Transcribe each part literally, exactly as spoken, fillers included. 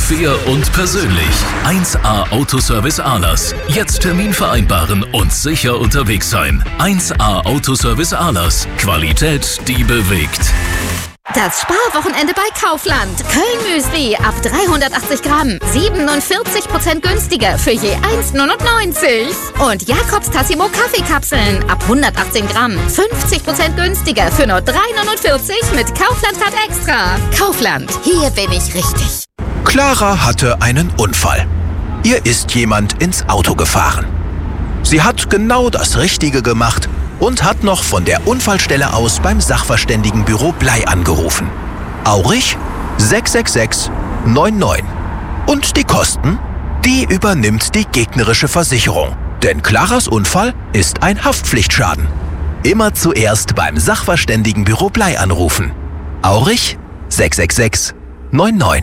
fair und persönlich. eins A Autoservice Ahlers. Jetzt Termin vereinbaren und sicher unterwegs sein. eins A Autoservice Ahlers. Qualität, die bewegt. Das Sparwochenende bei Kaufland. Köln-Müsli ab dreihundertachtzig Gramm. siebenundvierzig Prozent günstiger für je eins Komma neunundneunzig. Und Jakobs Tassimo Kaffeekapseln ab hundertachtzehn Gramm. fünfzig Prozent günstiger für nur drei Komma neunundvierzig mit Kaufland-Card Extra. Kaufland, hier bin ich richtig. Clara hatte einen Unfall. Ihr ist jemand ins Auto gefahren. Sie hat genau das Richtige gemacht und hat noch von der Unfallstelle aus beim Sachverständigenbüro Blei angerufen. Aurich sechs sechs sechs neun neun. Und die Kosten? Die übernimmt die gegnerische Versicherung. Denn Claras Unfall ist ein Haftpflichtschaden. Immer zuerst beim Sachverständigenbüro Blei anrufen. Aurich sechs sechs sechs neun neun.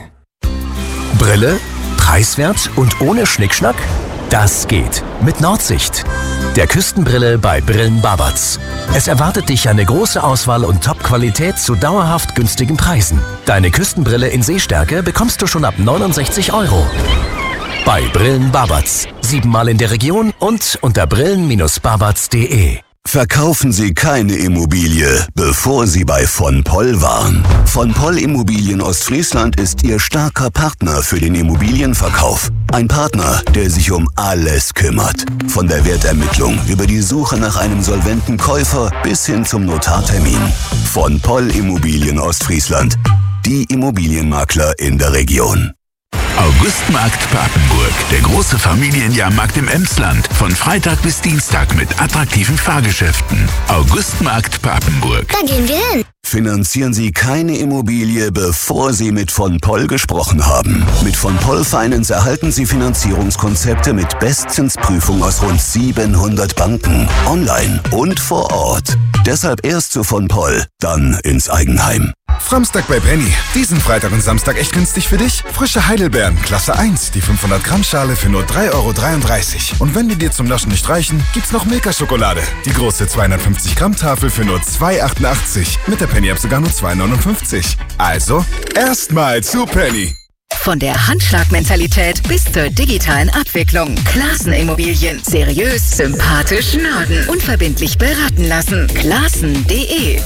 Brille, preiswert und ohne Schnickschnack? Das geht mit Nordsicht. Der Küstenbrille bei Brillen Babatz. Es erwartet dich eine große Auswahl und Top-Qualität zu dauerhaft günstigen Preisen. Deine Küstenbrille in Sehstärke bekommst du schon ab neunundsechzig Euro. Bei Brillen Babatz. Siebenmal in der Region und unter brillen Bindestrich babatz punkt de. Verkaufen Sie keine Immobilie, bevor Sie bei von Poll waren. Von Poll Immobilien Ostfriesland ist Ihr starker Partner für den Immobilienverkauf. Ein Partner, der sich um alles kümmert. Von der Wertermittlung über die Suche nach einem solventen Käufer bis hin zum Notartermin. Von Poll Immobilien Ostfriesland. Die Immobilienmakler in der Region. Augustmarkt Papenburg, der große Familienjahrmarkt im Emsland. Von Freitag bis Dienstag mit attraktiven Fahrgeschäften. Augustmarkt Papenburg. Da gehen wir hin. Finanzieren Sie keine Immobilie, bevor Sie mit von Poll gesprochen haben. Mit von Poll Finance erhalten Sie Finanzierungskonzepte mit Bestzinsprüfung aus rund siebenhundert Banken. Online und vor Ort. Deshalb erst zu von Poll, dann ins Eigenheim. Framstag bei Penny. Diesen Freitag und Samstag echt günstig für dich? Frische Heidelbeeren, Klasse eins, die fünfhundert Gramm Schale für nur drei Euro dreiunddreißig. Und wenn die dir zum Naschen nicht reichen, gibt's noch Milka-Schokolade. Die große zweihundertfünfzig Gramm Tafel für nur zwei Euro achtundachtzig. Mit der Penny-App sogar nur zwei Euro neunundfünfzig. Also, erstmal zu Penny. Von der Handschlagmentalität bis zur digitalen Abwicklung. Classen Immobilien. Seriös, sympathisch, Norden. Unverbindlich beraten lassen. Classen punkt de.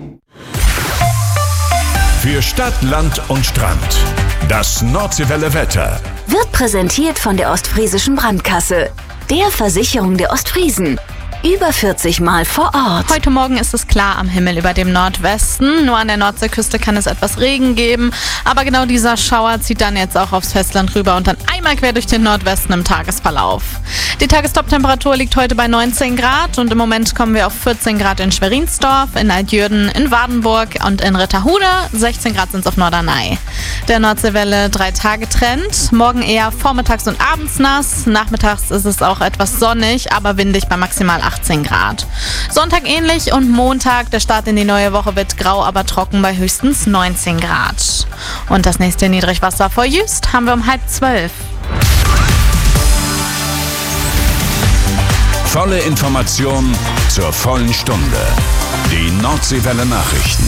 Für Stadt, Land und Strand. Das Nordseewelle Wetter. Wird präsentiert von der Ostfriesischen Brandkasse. Der Versicherung der Ostfriesen. Über vierzig Mal vor Ort. Heute Morgen ist es klar am Himmel über dem Nordwesten. Nur an der Nordseeküste kann es etwas Regen geben. Aber genau dieser Schauer zieht dann jetzt auch aufs Festland rüber und dann einmal quer durch den Nordwesten im Tagesverlauf. Die Tagestoptemperatur liegt heute bei neunzehn Grad und im Moment kommen wir auf vierzehn Grad in Schwerinsdorf, in Altjürden, in Wardenburg und in Ritterhude. sechzehn Grad sind es auf Norderney. Der Nordseewelle drei Tage Trend. Morgen eher vormittags und abends nass. Nachmittags ist es auch etwas sonnig, aber windig bei maximal achtzehn Grad. Sonntag ähnlich und Montag, der Start in die neue Woche wird grau, aber trocken bei höchstens neunzehn Grad. Und das nächste Niedrigwasser vor Jüst haben wir um halb zwölf. Volle Information zur vollen Stunde. Die Nordseewelle Nachrichten.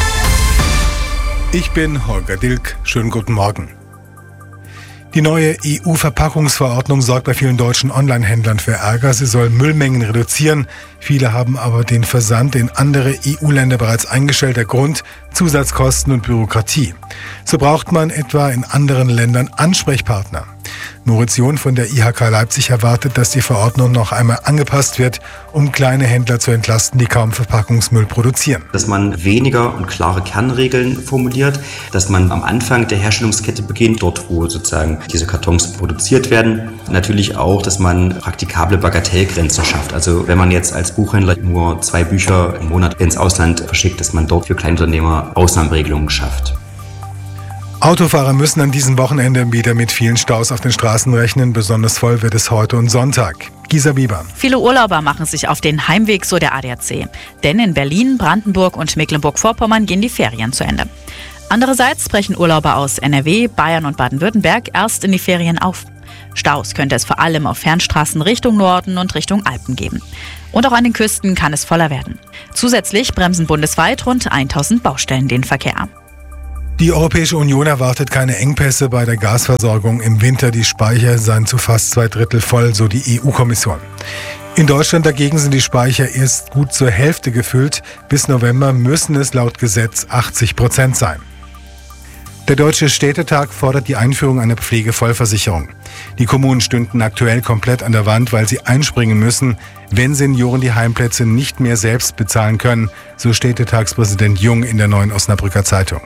Ich bin Holger Dilk. Schönen guten Morgen. Die neue E U-Verpackungsverordnung sorgt bei vielen deutschen Online-Händlern für Ärger. Sie soll Müllmengen reduzieren. Viele haben aber den Versand in andere E U-Länder bereits eingestellt. Der Grund: Zusatzkosten und Bürokratie. So braucht man etwa in anderen Ländern Ansprechpartner. Moritz John von der I H K Leipzig erwartet, dass die Verordnung noch einmal angepasst wird, um kleine Händler zu entlasten, die kaum Verpackungsmüll produzieren. Dass man weniger und klare Kernregeln formuliert, dass man am Anfang der Herstellungskette beginnt, dort wo sozusagen diese Kartons produziert werden. Natürlich auch, dass man praktikable Bagatellgrenzen schafft. Also wenn man jetzt als Buchhändler nur zwei Bücher im Monat ins Ausland verschickt, dass man dort für Kleinunternehmer Ausnahmeregelungen schafft. Autofahrer müssen an diesem Wochenende wieder mit vielen Staus auf den Straßen rechnen. Besonders voll wird es heute und Sonntag. Gisa Bieber. Viele Urlauber machen sich auf den Heimweg, so der A D A C. Denn in Berlin, Brandenburg und Mecklenburg-Vorpommern gehen die Ferien zu Ende. Andererseits brechen Urlauber aus N R W, Bayern und Baden-Württemberg erst in die Ferien auf. Staus könnte es vor allem auf Fernstraßen Richtung Norden und Richtung Alpen geben. Und auch an den Küsten kann es voller werden. Zusätzlich bremsen bundesweit rund tausend Baustellen den Verkehr. Die Europäische Union erwartet keine Engpässe bei der Gasversorgung im Winter. Die Speicher seien zu fast zwei Drittel voll, so die E U-Kommission. In Deutschland dagegen sind die Speicher erst gut zur Hälfte gefüllt. Bis November müssen es laut Gesetz achtzig Prozent sein. Der Deutsche Städtetag fordert die Einführung einer Pflegevollversicherung. Die Kommunen stünden aktuell komplett an der Wand, weil sie einspringen müssen, wenn Senioren die Heimplätze nicht mehr selbst bezahlen können, so Städtetagspräsident Jung in der Neuen Osnabrücker Zeitung.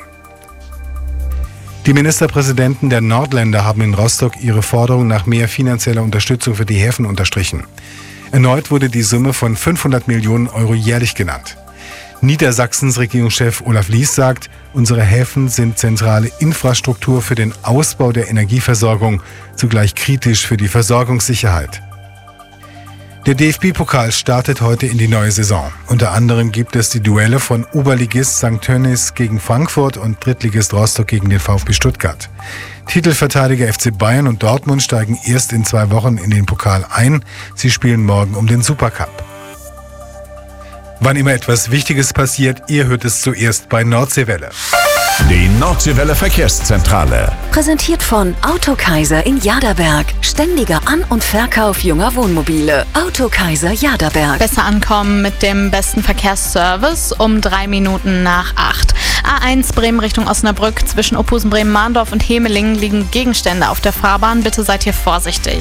Die Ministerpräsidenten der Nordländer haben in Rostock ihre Forderung nach mehr finanzieller Unterstützung für die Häfen unterstrichen. Erneut wurde die Summe von fünfhundert Millionen Euro jährlich genannt. Niedersachsens Regierungschef Olaf Lies sagt, unsere Häfen sind zentrale Infrastruktur für den Ausbau der Energieversorgung, zugleich kritisch für die Versorgungssicherheit. Der D F B-Pokal startet heute in die neue Saison. Unter anderem gibt es die Duelle von Oberligist Sankt Tönnies gegen Frankfurt und Drittligist Rostock gegen den VfB Stuttgart. Titelverteidiger F C Bayern und Dortmund steigen erst in zwei Wochen in den Pokal ein. Sie spielen morgen um den Supercup. Wann immer etwas Wichtiges passiert, ihr hört es zuerst bei Nordseewelle. Die Nordseewelle Verkehrszentrale. Präsentiert von Autokaiser in Jaderberg. Ständiger An- und Verkauf junger Wohnmobile. Autokaiser Jaderberg. Besser ankommen mit dem besten Verkehrsservice um drei Minuten nach acht. A eins Bremen Richtung Osnabrück. Zwischen Ophusen, Bremen-Mahndorf und Hemelingen liegen Gegenstände auf der Fahrbahn. Bitte seid hier vorsichtig.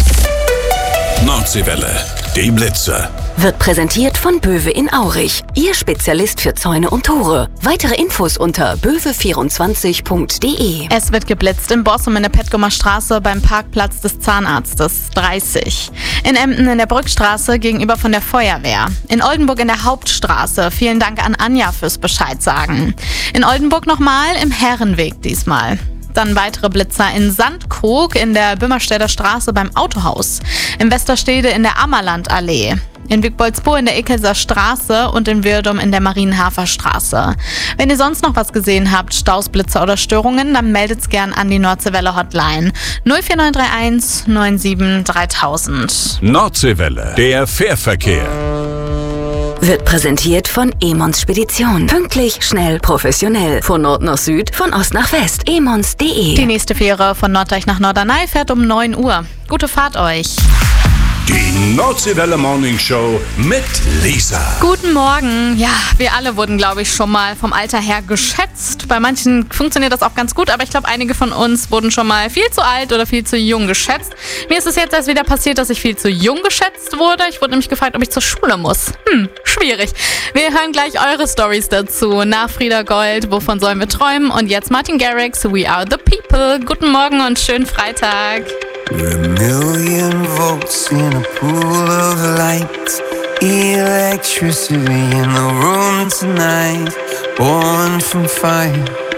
Nordseewelle. Die Blitze. Wird präsentiert von Böwe in Aurich. Ihr Spezialist für Zäune und Tore. Weitere Infos unter böwe vierundzwanzig punkt de. Es wird geblitzt in Bossum in der Petgomer Straße beim Parkplatz des Zahnarztes dreißig. In Emden in der Brückstraße gegenüber von der Feuerwehr. In Oldenburg in der Hauptstraße. Vielen Dank an Anja fürs Bescheid sagen. In Oldenburg nochmal im Herrenweg diesmal. Dann weitere Blitzer in Sandkrug in der Böhmerstädter Straße beim Autohaus. In Westerstede in der Ammerlandallee. In Wickboldsburg in der Ekelser Straße und in Wirdum in der Marienhafer Straße. Wenn ihr sonst noch was gesehen habt, Staus, Blitzer oder Störungen, dann meldet's gern an die Nordseewelle Hotline null vier neun drei eins neun sieben dreitausend. Nordseewelle, der Fährverkehr. Wird präsentiert von Emons Spedition. Pünktlich, schnell, professionell. Von Nord nach Süd, von Ost nach West. emons punkt de. Die nächste Fähre von Norddeich nach Norderney fährt um neun Uhr. Gute Fahrt euch. Die Nordseewelle Morning Show mit Lisa. Guten Morgen. Ja, wir alle wurden, glaube ich, schon mal vom Alter her geschätzt. Bei manchen funktioniert das auch ganz gut, aber ich glaube, einige von uns wurden schon mal viel zu alt oder viel zu jung geschätzt. Mir ist es jetzt erst wieder passiert, dass ich viel zu jung geschätzt wurde. Ich wurde nämlich gefragt, ob ich zur Schule muss. Hm, schwierig. Wir hören gleich eure Stories dazu. Nach Frieda Gold, Wovon sollen wir träumen? Und jetzt Martin Garrix, We Are The People. Guten Morgen und schönen Freitag. We're a million volts in a pool of light. Electricity in the room tonight. Born from fire.